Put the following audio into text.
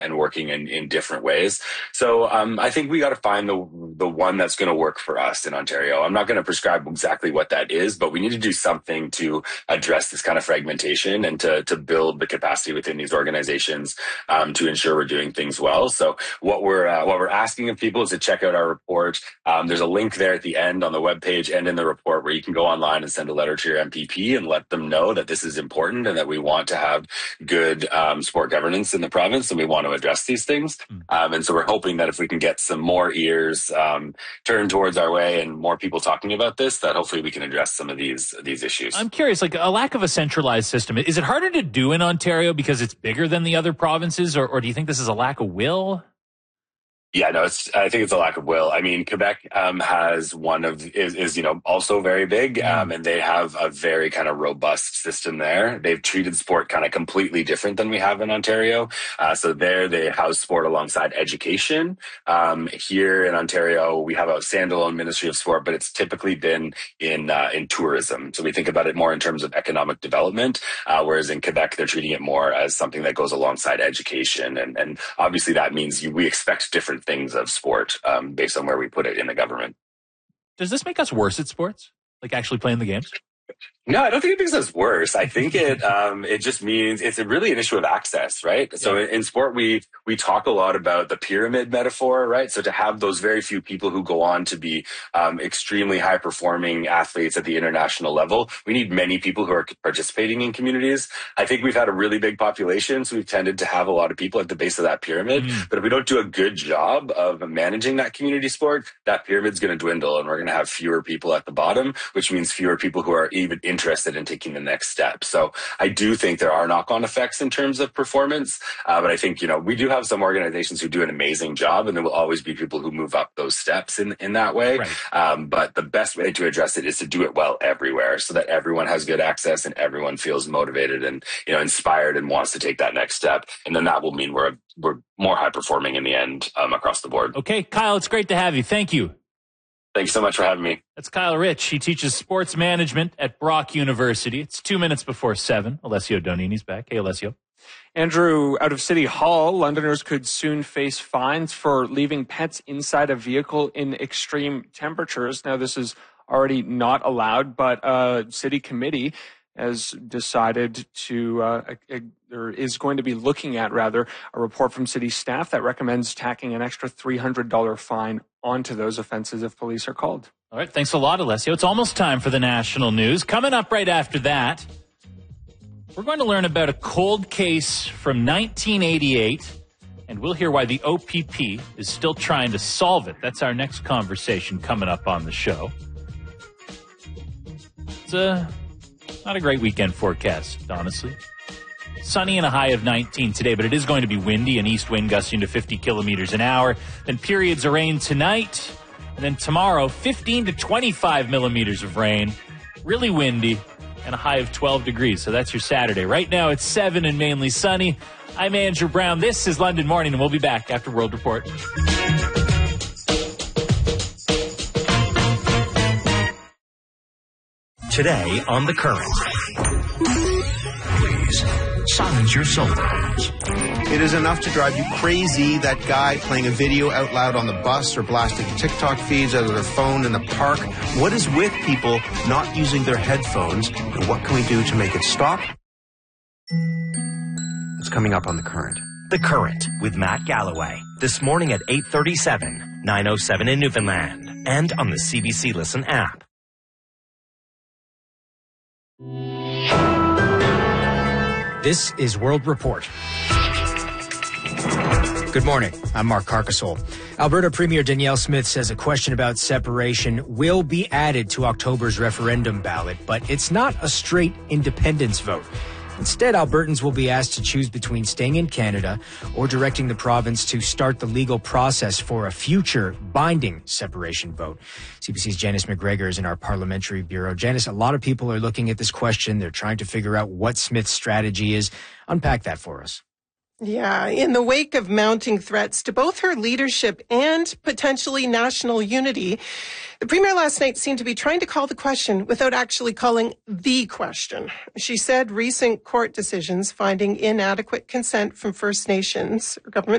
and working in different ways. So I think we got to find the one that's going to work for us in Ontario. I'm not going to prescribe exactly what that is, but we need to do something to address this kind of fragmentation and to build the capacity within these organizations to ensure we're doing things well. So what we're asking of people is to check out our report. There's a link there at the end on the webpage and in the report where you can go online and send a letter to your MPP and let them know that this is important and that we want to have good sport governance in the province and we want to address these things. And so we're hoping that if we can get some more ears turned towards our way and more people talking about this, that hopefully we can address some of these issues. I'm curious, like a lack of a centralized system, is it harder to do in Ontario because it's bigger than the other provinces, or do you think this is a lack of will? Yeah, no, I think it's a lack of will. I mean, Quebec has is also very big, and they have a very kind of robust system there. They've treated sport kind of completely different than we have in Ontario. So there they house sport alongside education. Here in Ontario, we have a standalone Ministry of Sport, but it's typically been in tourism. So we think about it more in terms of economic development, whereas in Quebec, they're treating it more as something that goes alongside education. And obviously that means we expect different things of sport based on where we put it in the government. Does this make us worse at sports? Like actually playing the games? No, I don't think it makes us worse. I think it just means it's really an issue of access, right? So in sport, we talk a lot about the pyramid metaphor, right? So to have those very few people who go on to be extremely high performing athletes at the international level, we need many people who are participating in communities. I think we've had a really big population, so we've tended to have a lot of people at the base of that pyramid. But if we don't do a good job of managing that community sport, that pyramid's going to dwindle and we're going to have fewer people at the bottom, which means fewer people who are even interested in taking the next step. So I do think there are knock-on effects in terms of performance. But I think, we do have some organizations who do an amazing job, and there will always be people who move up those steps in that way. Right. But the best way to address it is to do it well everywhere so that everyone has good access and everyone feels motivated and, inspired and wants to take that next step. And then that will mean we're more high performing in the end across the board. Okay, Kyle, it's great to have you. Thank you. Thank you so much for having me. That's Kyle Rich. He teaches sports management at Brock University. It's 2 minutes before 7. Alessio Donini's back. Hey, Alessio. Andrew, out of City Hall, Londoners could soon face fines for leaving pets inside a vehicle in extreme temperatures. Now, this is already not allowed, but a city committee has decided is going to be looking at, a report from city staff that recommends tacking an extra $300 fine onto those offenses if police are called. All right, thanks a lot, Alessio. It's almost time for the national news. Coming up right after that, we're going to learn about a cold case from 1988, and we'll hear why the OPP is still trying to solve it. That's our next conversation coming up on the show. It's not a great weekend forecast, honestly. Sunny and a high of 19 today, but it is going to be windy, an east wind gusting to 50 kilometers an hour. Then periods of rain tonight, and then tomorrow, 15 to 25 millimeters of rain. Really windy, and a high of 12 degrees. So that's your Saturday. Right now, it's 7 and mainly sunny. I'm Andrew Brown. This is London Morning, and we'll be back after World Report. Today on The Current. Please silence your cell phones. It is enough to drive you crazy, that guy playing a video out loud on the bus or blasting TikTok feeds out of their phone in the park. What is with people not using their headphones, and what can we do to make it stop? It's coming up on The Current. The Current with Matt Galloway. This morning at 8:37, 9:07 in Newfoundland, and on the CBC Listen app. This is World Report. Good morning. I'm Mark Carcasole. Alberta Premier Danielle Smith says a question about separation will be added to October's referendum ballot, but it's not a straight independence vote. Instead, Albertans will be asked to choose between staying in Canada or directing the province to start the legal process for a future binding separation vote. CBC's Janice McGregor is in our parliamentary bureau. Janice, a lot of people are looking at this question. They're trying to figure out what Smith's strategy is. Unpack that for us. Yeah, in the wake of mounting threats to both her leadership and potentially national unity, the Premier last night seemed to be trying to call the question without actually calling the question. She said recent court decisions finding inadequate consent from First Nations government